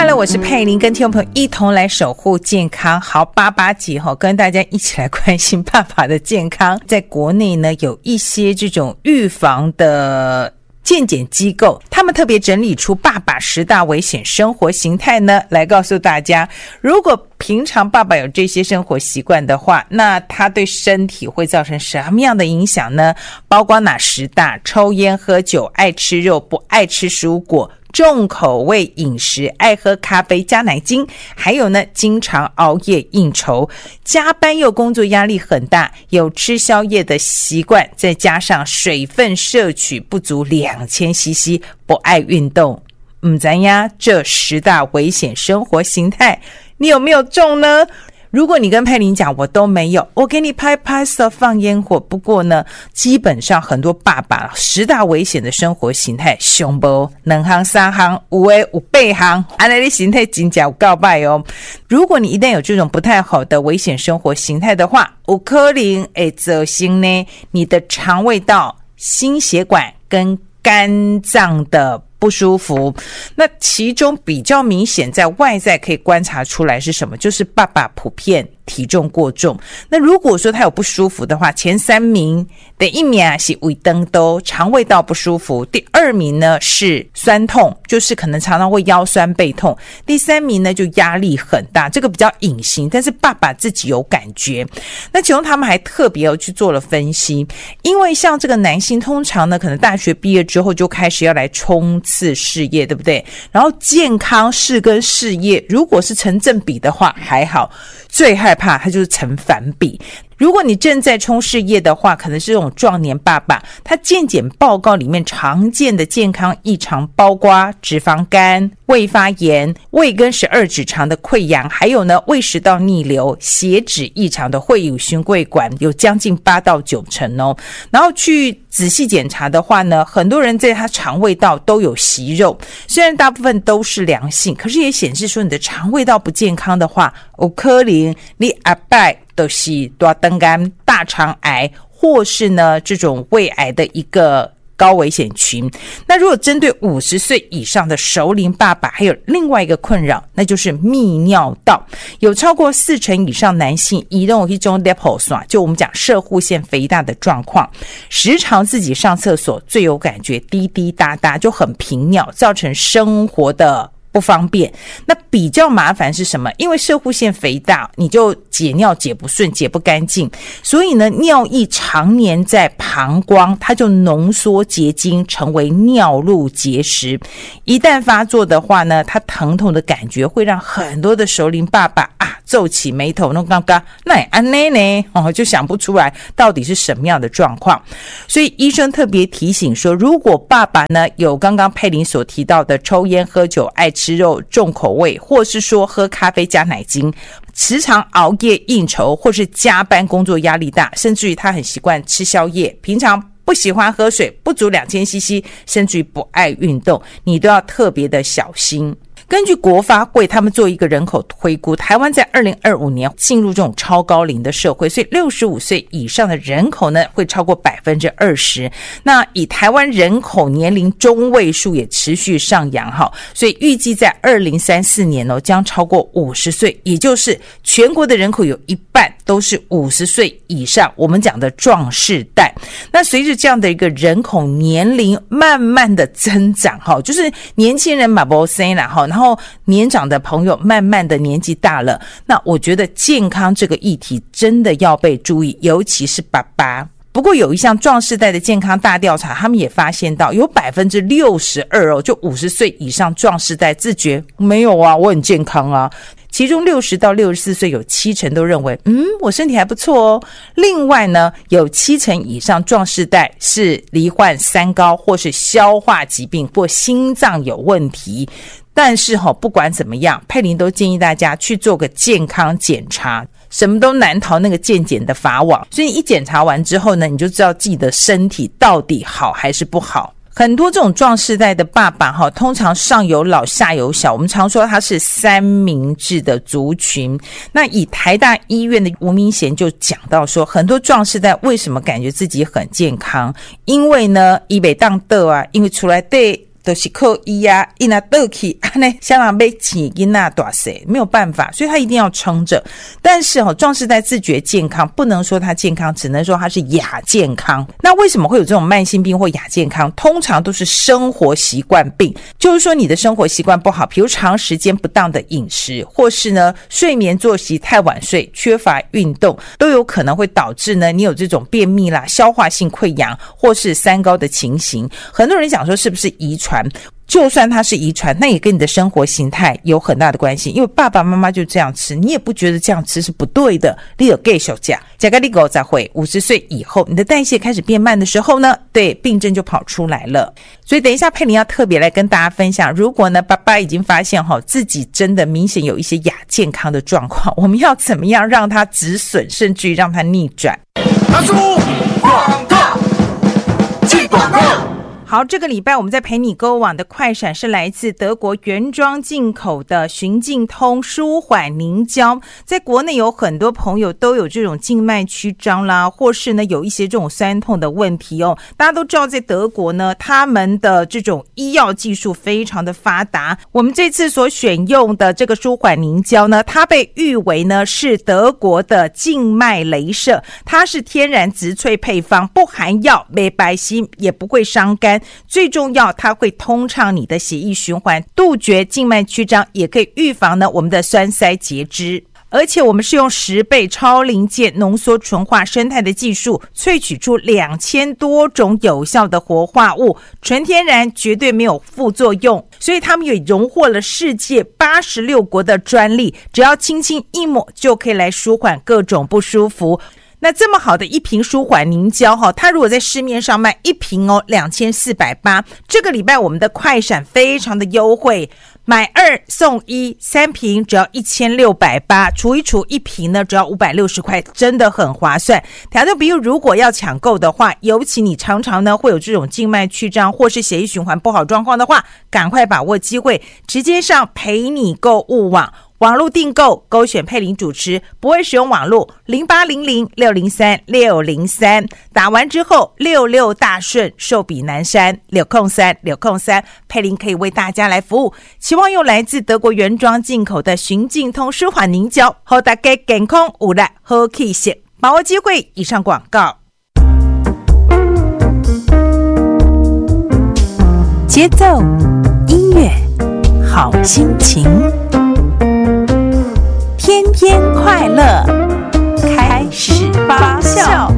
Hello， 我是佩玲，跟听众朋友一同来守护健康。好，88集跟大家一起来关心爸爸的健康。在国内呢，有一些这种预防的健检机构，他们特别整理出爸爸10大危险生活形态呢，来告诉大家，如果平常爸爸有这些生活习惯的话，那他对身体会造成什么样的影响呢？包括哪10大？抽烟喝酒，爱吃肉，不爱吃蔬果，重口味饮食，爱喝咖啡加奶精，还有呢，经常熬夜应酬，加班又工作压力很大，有吃宵夜的习惯，再加上水分摄取不足2000cc， 不爱运动。知呀，这10大危险生活形态你有没有中呢？如果你跟佩玲讲我都没有，我给你拍拍手放烟火。不过呢，基本上很多爸爸10大危险的生活形态，凶不2行3行有的有8行，这样的形态真的有够败哦。如果你一旦有这种不太好的危险生活形态的话，有可能会造成呢你的肠胃道、心血管跟肝脏的不舒服。那其中比较明显在外在可以观察出来是什么？就是爸爸普遍体重过重。那如果说他有不舒服的话，前3名的一名是胃肠道肠胃道不舒服，第2名呢是酸痛，就是可能常常会腰酸背痛，第3名呢就压力很大，这个比较隐形，但是爸爸自己有感觉。那其中他们还特别去做了分析，因为像这个男性通常呢可能大学毕业之后就开始要来冲刺事业，对不对？然后健康事跟事业如果是成正比的话还好，最害怕它就是成反比。如果你正在冲事业的话，可能是这种壮年爸爸，他健检报告里面常见的健康异常包括脂肪肝、胃发炎、胃跟12指肠的溃疡，还有呢胃食道逆流、血脂异常的会有心血管，有将近8到9成哦。然后去仔细检查的话呢，很多人在他肠胃道都有息肉，虽然大部分都是良性，可是也显示说你的肠胃道不健康的话，有可能你阿拜都是大肠癌、大肠癌，或是呢这种胃癌的一个高危险群。那如果针对50岁以上的熟龄爸爸，还有另外一个困扰，那就是泌尿道，有超过4成以上男性移动一种 level 就我们讲攝護腺肥大的状况，时常自己上厕所最有感觉，滴滴答答就很频尿，造成生活的不方便。那比较麻烦是什么？因为攝護腺肥大，你就解尿解不顺，解不干净，所以呢尿液常年在膀胱，它就浓缩结晶，成为尿路结石。一旦发作的话呢，它疼痛的感觉会让很多的熟龄爸爸皱起眉头，那刚刚那也安内呢就想不出来到底是什么样的状况。所以医生特别提醒说，如果爸爸呢有刚刚佩玲所提到的抽烟喝酒、爱吃肉、重口味，或是说喝咖啡加奶精，时常熬夜应酬，或是加班工作压力大，甚至于他很习惯吃宵夜，平常不喜欢喝水，不足2000cc， 甚至于不爱运动，你都要特别的小心。根据国发会他们做一个人口推估，台湾在2025年进入这种超高龄的社会，所以65岁以上的人口呢会超过 20%。 那以台湾人口年龄中位数也持续上扬，所以预计在2034年将超过50岁，也就是全国的人口有一半都是50岁以上，我们讲的壮世代。那随着这样的一个人口年龄慢慢的增长，就是年轻人嘛不生啦，然后年长的朋友慢慢的年纪大了，那我觉得健康这个议题真的要被注意，尤其是爸爸。不过有一项壮世代的健康大调查，他们也发现到有 62% 就50岁以上壮世代自觉没有啊，我很健康啊。其中60到64岁有7成都认为我身体还不错哦。另外呢，有7成以上壮世代是罹患三高或是消化疾病或心脏有问题。但是不管怎么样，佩玲都建议大家去做个健康检查，什么都难逃那个健检的法网。所以一检查完之后呢，你就知道自己的身体到底好还是不好。很多这种壮世代的爸爸通常上有老下有小，我们常说他是三明治的族群。那以台大医院的吴明贤就讲到说，很多壮世代为什么感觉自己很健康，因为呢他不当的因为出来对都是靠医啊，一拿倒去，香港被起因那大谁没有办法，所以他一定要撑着。但是壮世代自觉健康，不能说他健康，只能说他是亚健康。那为什么会有这种慢性病或亚健康？通常都是生活习惯病，就是说你的生活习惯不好，比如长时间不当的饮食，或是呢睡眠作息太晚睡，缺乏运动，都有可能会导致呢你有这种便秘啦、消化性溃疡或是三高的情形。很多人讲说是不是遗传，就算它是遗传，那也跟你的生活形态有很大的关系，因为爸爸妈妈就这样吃，你也不觉得这样吃是不对的。你有继续吃，吃到你50岁50岁以后，你的代谢开始变慢的时候呢，对，病症就跑出来了。所以等一下佩玲要特别来跟大家分享，如果呢爸爸已经发现自己真的明显有一些亚健康的状况，我们要怎么样让它止损，甚至于让它逆转。 拿出广告，进广告。 好，这个礼拜我们在陪你购网的快闪是来自德国原装进口的循境通舒缓凝胶。在国内有很多朋友都有这种静脉曲张啦，或是呢有一些这种酸痛的问题哦。大家都知道在德国呢，他们的这种医药技术非常的发达。我们这次所选用的这个舒缓凝胶呢，它被誉为呢是德国的静脉雷射，它是天然植萃配方，不含药，没白皙，也不会伤肝。最重要，它会通畅你的血液循环，杜绝静脉曲张，也可以预防呢我们的栓塞截肢。而且我们是用10倍超临界浓缩纯化生态的技术，萃取出2000多种有效的活化物，纯天然，绝对没有副作用。所以他们也荣获了世界86国的专利，只要轻轻一抹就可以来舒缓各种不舒服。那这么好的一瓶舒缓凝胶它如果在市面上卖一瓶2480，这个礼拜我们的快闪非常的优惠，买2送1，3瓶只要1680，除一除一瓶呢只要560块，真的很划算。条件比如如果要抢购的话，尤其你常常呢会有这种静脉曲张或是血液循环不好状况的话，赶快把握机会，直接上陪你购物网网络订购，勾选佩玲主持，不会使用网络0800-603-603，打完之后66大顺，寿比南山603，佩玲可以为大家来服务。期望用来自德国原装进口的循境通舒缓凝胶，让大家健康有力好气息，把握机会。以上广告。节奏，音乐，好心情。天天快乐，开始发酵。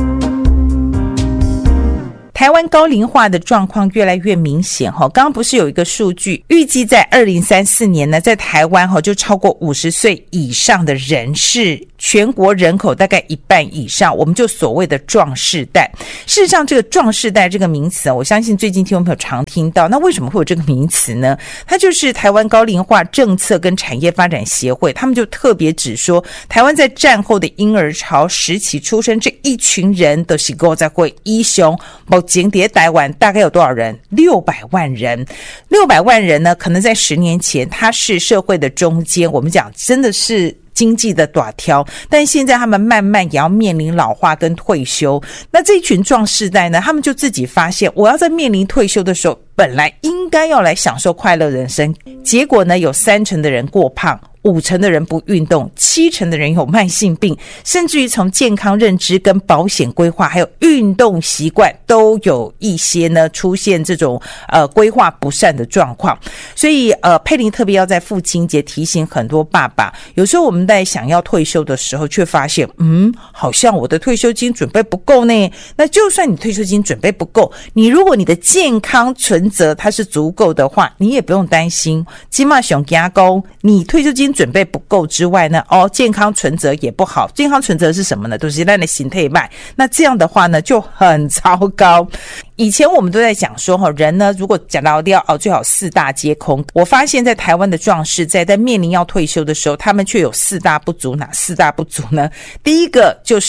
台湾高龄化的状况越来越明显刚刚不是有一个数据，预计在2034年呢，在台湾就超过50岁以上的人是全国人口大概1半以上，我们就所谓的壮世代。事实上这个壮世代这个名词我相信最近听众朋友常听到，那为什么会有这个名词呢？它就是台湾高龄化政策跟产业发展协会，他们就特别指说，台湾在战后的婴儿潮时期出生这一群人都是够在会医雄目前在台湾大概有多少人？600万人。600万人呢，可能在10年前它是社会的中间，我们讲真的是经济的大条，但现在他们慢慢也要面临老化跟退休。那这一群壮世代呢，他们就自己发现，我要在面临退休的时候，本来应该要来享受快乐人生，结果呢，有30%的人过胖，50%的人不运动，70%的人有慢性病，甚至于从健康认知跟保险规划还有运动习惯都有一些呢出现这种规划不善的状况。所以佩玲特别要在父亲节提醒很多爸爸，有时候我们在想要退休的时候却发现好像我的退休金准备不够呢。那就算你退休金准备不够，如果你的健康存折它是足够的话，你也不用担心。起码想加工，你退休金准备不够之外呢，健康存折也不好。健康存折是什么呢？都是咱的心态卖。那这样的话呢，就很糟糕。以前我们都在讲说人呢，如果讲到最好4大皆空。我发现在台湾的壮世在面临要退休的时候，他们却有4大不足。哪4大不足呢？第一个就是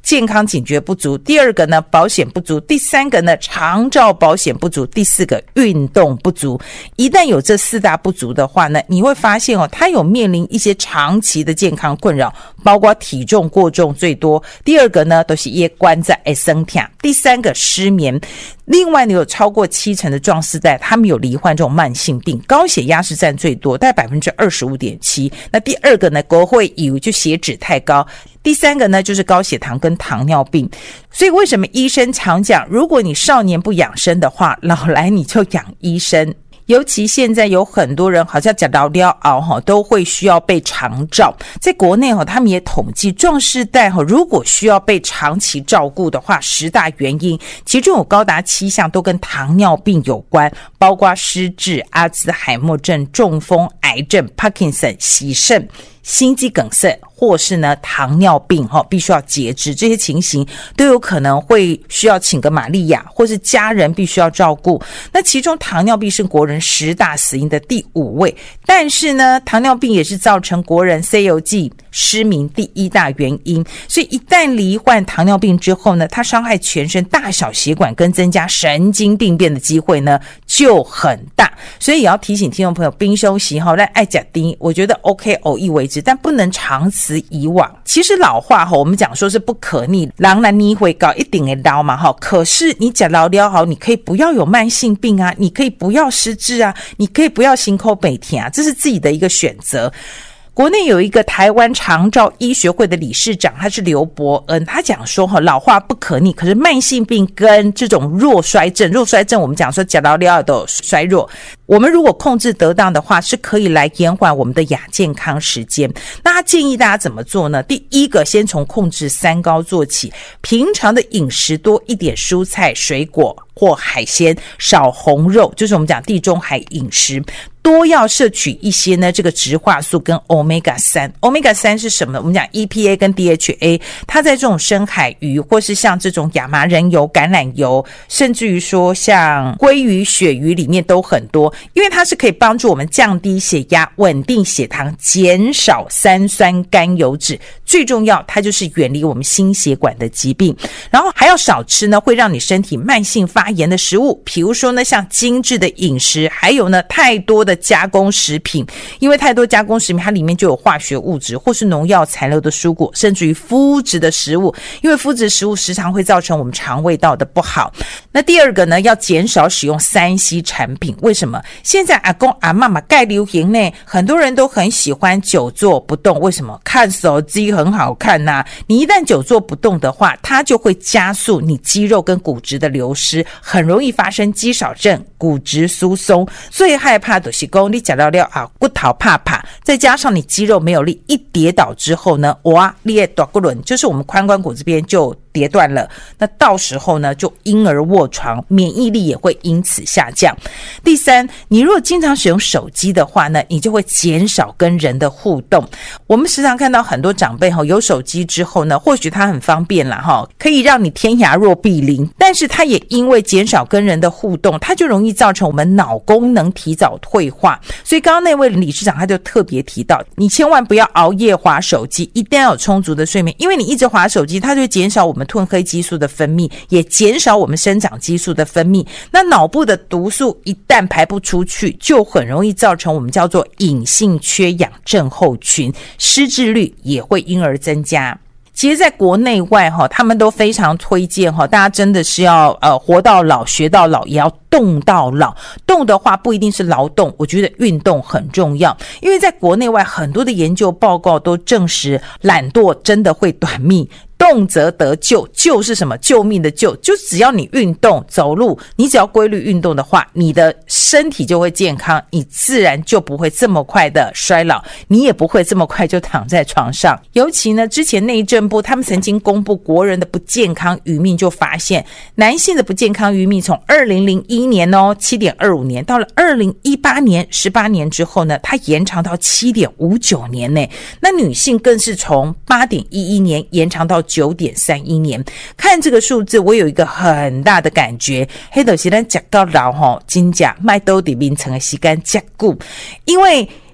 健康警觉不足，第二个呢保险不足，第三个呢长照保险不足，第四个运动不足。一旦有这四大不足的话呢，你会发现他有面临一些长期的健康困扰，包括体重过重最多，第二个呢都是夜关在生痛，第三个失眠。另外呢，有超过70%的壮世代，他们有罹患这种慢性病，高血压是占最多，大概 25.7%。那第二个呢，国会有就血脂太高，第三个呢就是高血糖跟糖尿病。所以为什么医生常讲，如果你少年不养生的话，老来你就养医生。尤其现在有很多人好像讲到了熬都会需要被长照，在国内他们也统计壮世代如果需要被长期照顾的话，10大原因其中有高达7项都跟糖尿病有关，包括失智、阿兹海默症、中风、癌症、Parkinson、洗肾、心肌梗塞或是呢糖尿病必须要截肢，这些情形都有可能会需要请个玛利亚，或是家人必须要照顾。那其中糖尿病是国人10大死因的第5位，但是呢糖尿病也是造成国人西游记失明第1大原因。所以一旦罹患糖尿病之后呢，它伤害全身大小血管跟增加神经病变的机会呢就很大。所以也要提醒听众朋友，冰休息来爱吃甜，我觉得 OK 偶一为之，但不能长此以往。其实老话我们讲说是不可逆，人难逆会高一定会老嘛可是你吃老了好，你可以不要有慢性病啊，你可以不要失智啊，你可以不要心口北甜啊，这是自己的一个选择。国内有一个台湾长照医学会的理事长，他是刘伯恩，他讲说老化不可逆，可是慢性病跟这种弱衰症我们讲说吃老了都衰弱，我们如果控制得当的话，是可以来延缓我们的亚健康时间。那他建议大家怎么做呢？第一个，先从控制3高做起，平常的饮食多一点蔬菜水果或海鲜，少红肉，就是我们讲地中海饮食，多要摄取一些呢这个植化素跟 Omega 3。 Omega 3是什么？我们讲 EPA 跟 DHA， 它在这种深海鱼或是像这种亚麻仁油、橄榄油，甚至于说像鲑鱼、鳕鱼里面都很多，因为它是可以帮助我们降低血压、稳定血糖、减少三酸甘油脂，最重要它就是远离我们心血管的疾病。然后还要少吃呢会让你身体慢性发炎的食物，比如说呢像精致的饮食，还有呢太多的加工食品，因为太多加工食品它里面就有化学物质或是农药残留的蔬果，甚至于麸质的食物，因为麸质食物时常会造成我们肠胃道的不好。那第二个呢，要减少使用3C 产品。为什么？现在阿公阿嬷嘛盖流行呢，很多人都很喜欢久坐不动。为什么？看手机很好看啊，你一旦久坐不动的话，它就会加速你肌肉跟骨质的流失，很容易发生肌少症、骨质疏松。最害怕的是说你吃了啊骨头怕怕，再加上你肌肉没有力，一跌倒之后呢，哇，你的大骨轮就是我们髋关节这边就跌断了，那到时候呢就婴儿卧床，免疫力也会因此下降。第三，你如果经常使用手机的话呢，你就会减少跟人的互动。我们时常看到很多长辈有手机之后呢，或许它很方便啦，可以让你天涯若比邻，但是它也因为减少跟人的互动，它就容易造成我们脑功能提早退化。所以刚刚那位理事长他就特别提到，你千万不要熬夜滑手机，一定要有充足的睡眠，因为你一直滑手机，它就减少我们褪黑激素的分泌，也减少我们生长激素的分泌。那脑部的毒素一旦排不出去，就很容易造成我们叫做隐性缺氧症候群，失智率也会因而增加。其实在国内外他们都非常推荐大家真的是要活到老学到老，也要动到老。动的话不一定是劳动，我觉得运动很重要，因为在国内外很多的研究报告都证实懒惰真的会短命，动则得救。救是什么？救命的救，就只要你运动走路，你只要规律运动的话，你的身体就会健康，你自然就不会这么快的衰老，你也不会这么快就躺在床上。尤其呢之前内政部他们曾经公布国人的不健康余命，就发现男性的不健康余命从2001年7.25 年到了2018年18年之后呢，它延长到7.59 年呢。那女性更是从8.11 年延长到9.31 年。看这个数字我有一个很大的感觉，那就是我们吃到老真的不要在眠床的时间太久，因为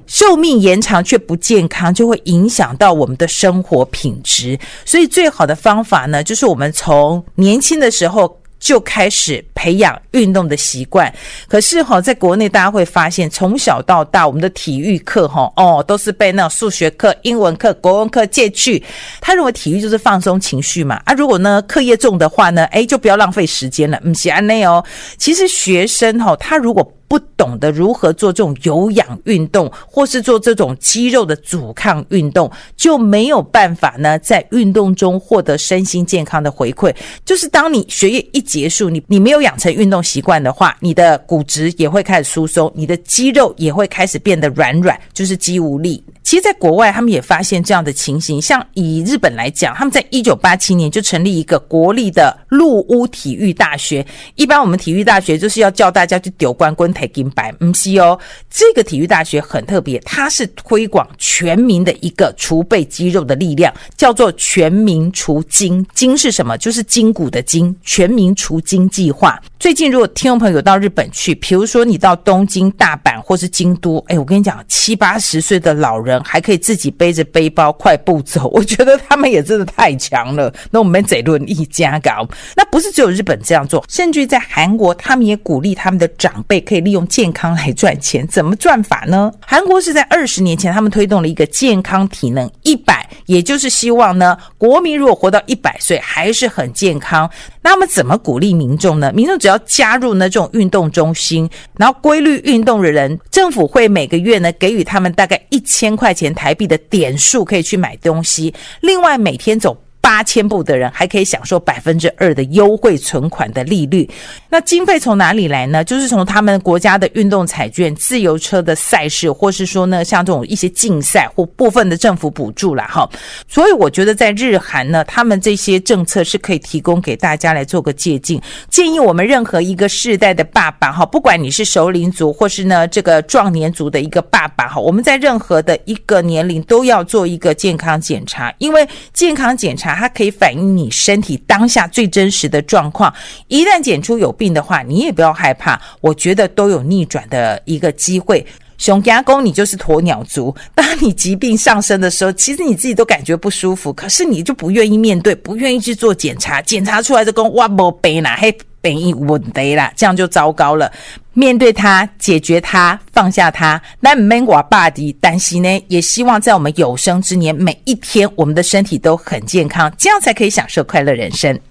寿命延长却不健康，就会影响到我们的生活品质。所以最好的方法呢，就是我们从年轻的时候就开始培养运动的习惯。可是在国内大家会发现，从小到大我们的体育课都是被那种数学课、英文课、国文课借去。他认为体育就是放松情绪嘛，如果呢课业重的话呢，就不要浪费时间了，不是这样哦。其实学生他如果不懂得如何做这种有氧运动，或是做这种肌肉的阻抗运动，就没有办法呢在运动中获得身心健康的回馈。就是当你学业一结束，你没有养成运动习惯的话，你的骨质也会开始疏松，你的肌肉也会开始变得软，就是肌无力。其实在国外他们也发现这样的情形，像以日本来讲，他们在1987年就成立一个国立的陆屋体育大学。一般我们体育大学就是要叫大家去丢冠军拿金牌，不是哦。这个体育大学很特别，它是推广全民的一个储备肌肉的力量，叫做全民除筋。筋是什么？就是筋骨的筋，全民除筋计划。最近如果听众朋友有到日本去，比如说你到东京、大阪或是京都，我跟你讲，70-80岁的老人还可以自己背着背包快步走，我觉得他们也真的太强了。那我们这轮一家搞，那不是只有日本这样做，甚至在韩国他们也鼓励他们的长辈可以利用健康来赚钱。怎么赚法呢？韩国是在20年前他们推动了一个健康体能100，也就是希望呢国民如果活到100岁还是很健康。那他们怎么鼓励民众呢？民众只要加入呢这种运动中心，然后规律运动的人，政府会每个月呢给予他们大概1000块钱台币的点数，可以去买东西。另外每天走8000步的人还可以享受 2% 的优惠存款的利率。那经费从哪里来呢？就是从他们国家的运动彩券、自由车的赛事，或是说呢像这种一些竞赛或部分的政府补助啦齁。所以我觉得在日韩呢，他们这些政策是可以提供给大家来做个借鉴。建议我们任何一个世代的爸爸齁，不管你是熟龄族或是呢这个壮年族的一个爸爸齁，我们在任何的一个年龄都要做一个健康检查，因为健康检查它可以反映你身体当下最真实的状况。一旦检出有病的话，你也不要害怕，我觉得都有逆转的一个机会。熊家公你就是鸵鸟族，当你疾病上升的时候，其实你自己都感觉不舒服，可是你就不愿意面对，不愿意去做检查，检查出来就说我没病啦，嘿病有问题啦，这样就糟糕了。面对它，解决它，放下它，那不免我爸的，但是呢也希望在我们有生之年每一天我们的身体都很健康，这样才可以享受快乐人生。